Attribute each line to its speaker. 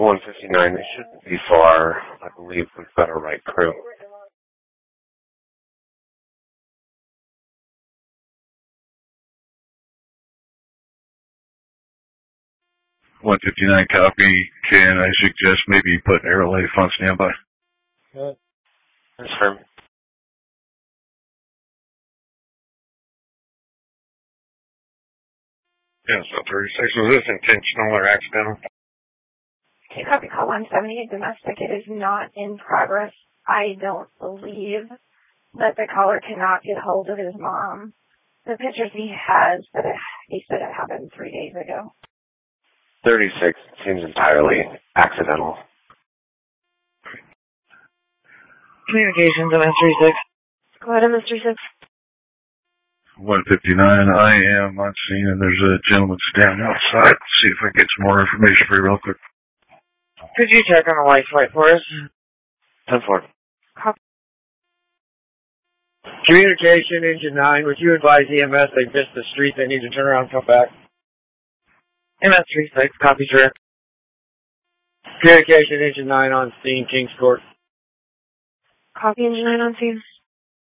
Speaker 1: 159, they shouldn't be far. I believe we've got a right crew.
Speaker 2: $159 copy. Can I suggest maybe put Arrow Life on standby?
Speaker 1: Confirm.
Speaker 2: Yes, 36. Was this intentional or accidental?
Speaker 3: Okay, copy call 178 domestic. It is not in progress. I don't believe that the caller cannot get hold of his mom. The pictures he has, but he said it happened 3 days ago.
Speaker 1: 36 seems entirely accidental.
Speaker 4: Communications, MS36.
Speaker 3: Go ahead, MS36.
Speaker 2: 159, I am on scene, and there's a gentleman standing outside. See if I can get some more information for you real quick.
Speaker 4: Could you check on the light flight for us?
Speaker 1: 10-4.
Speaker 3: Copy.
Speaker 5: Communication, Engine 9, would you advise EMS they missed the street, they need to turn around and come back?
Speaker 4: MS36, copy, sir.
Speaker 5: Communication, Engine 9 on scene, Kings Court.
Speaker 3: Copy, Engine 9 on scene.